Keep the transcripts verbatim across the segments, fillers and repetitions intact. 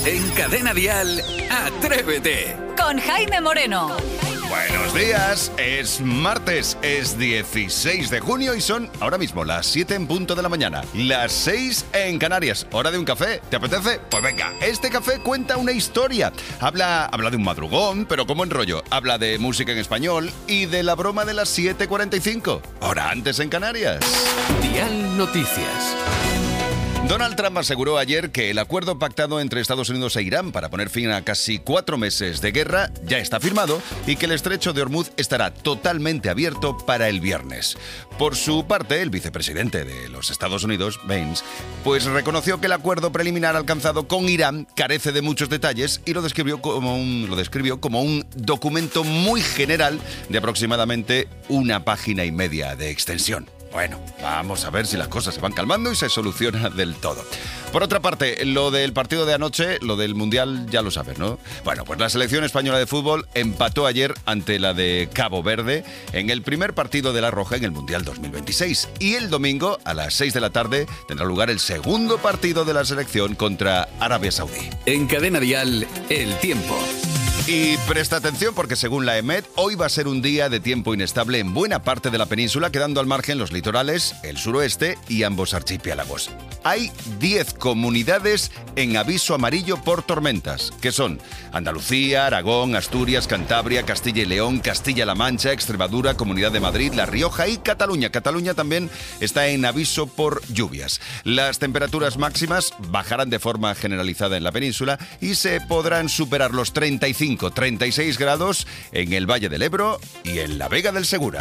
En Cadena Dial, Atrévete. Con Jaime Moreno. Buenos días, es martes, es dieciséis de junio y son ahora mismo las siete en punto de la mañana, las seis en Canarias. ¿Hora de un café? ¿Te apetece? Pues venga, este café cuenta una historia. Habla, habla de un madrugón, pero como en rollo. Habla de música en español y de la broma de las siete cuarenta y cinco. Hora antes en Canarias. Dial Noticias. Donald Trump aseguró ayer que el acuerdo pactado entre Estados Unidos e Irán para poner fin a casi cuatro meses de guerra ya está firmado y que el estrecho de Hormuz estará totalmente abierto para el viernes. Por su parte, el vicepresidente de los Estados Unidos, Vance, pues reconoció que el acuerdo preliminar alcanzado con Irán carece de muchos detalles y lo describió como un, lo describió como un documento muy general de aproximadamente una página y media de extensión. Bueno, vamos a ver si las cosas se van calmando y se soluciona del todo. Por otra parte, lo del partido de anoche, lo del Mundial, ya lo sabes, ¿no? Bueno, pues la selección española de fútbol empató ayer ante la de Cabo Verde en el primer partido de La Roja en el Mundial dos mil veintiséis. Y el domingo, a las seis de la tarde, tendrá lugar el segundo partido de la selección contra Arabia Saudí. En Cadena Dial, el tiempo. Y presta atención porque según la EMET, hoy va a ser un día de tiempo inestable en buena parte de la península, quedando al margen los litorales, el suroeste y ambos archipiélagos. Hay diez comunidades en aviso amarillo por tormentas, que son Andalucía, Aragón, Asturias, Cantabria, Castilla y León, Castilla-La Mancha, Extremadura, Comunidad de Madrid, La Rioja y Cataluña. Cataluña también está en aviso por lluvias. Las temperaturas máximas bajarán de forma generalizada en la península y se podrán superar los treinta y cinco a treinta y seis grados en el Valle del Ebro y en la Vega del Segura.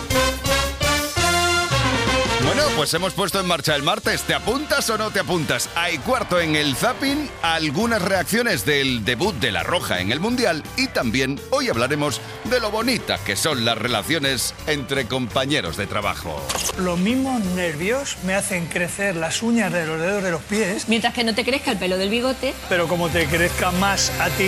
Bueno, pues hemos puesto en marcha el martes. ¿Te apuntas o no te apuntas? Hay cuarto en el Zapping, algunas reacciones del debut de La Roja en el Mundial y también hoy hablaremos de lo bonitas que son las relaciones entre compañeros de trabajo. Los mismos nervios me hacen crecer las uñas de los dedos de los pies. Mientras que no te crezca el pelo del bigote. Pero como te crezca más a ti,